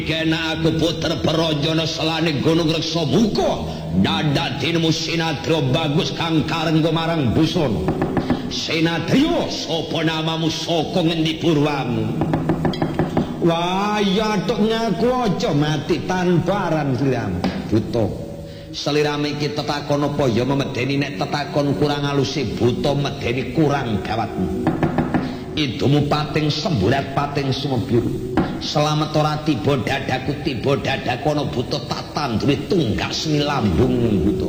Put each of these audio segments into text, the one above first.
Kena aku puter Perojona selane Gunung Reksa muka dadak dinemu sinatrio bagus kang karenggo marang busun. Sinatrio sapa namamu saka ngendi purwamu? Wah ya tok ngaku aja mati tanparan Sliram buta. Selirame iki tetakon apa ya memedeni nek tetakon kurang alusi buta medeni kurang gawatmu. Idumu pating semburat pating sumebiru. Selamat ora tiba dadaku ana buta tak tanduri tunggak seni lambung buta.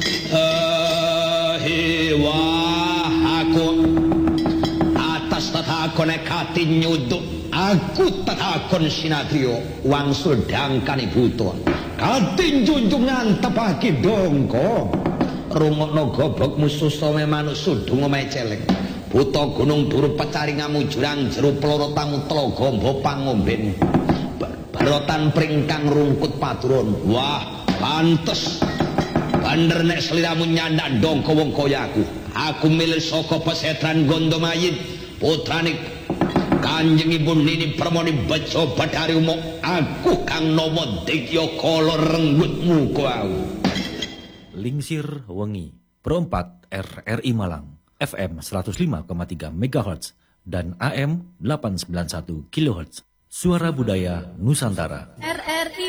Wah aku atas tetakon kati nyuduk aku tetakon sinatrio wangsul dangkani buta. Kati junjungan tepaki dongko rungokno gobokmu susome manuk sudung omahe celeng. Buta gunung turu pecaringamu jurang jero ploro tamu tlaga mbo pangomben. Barotan pringkang rungkut paturun. Wah, pantes. Bander nek sliramu nyandak dongko wong kaya aku. Aku milih saka pesetran Gondomayit, putrane Kanjeng Ibu Nini Permoni Bejo Bathari Umo. Aku kang nama Dikya Kala renggutmu kau. Lingsir Wengi, Pro4 RRI Malang. FM 105,3 MHz dan AM 891 kHz. Suara Budaya Nusantara. RRI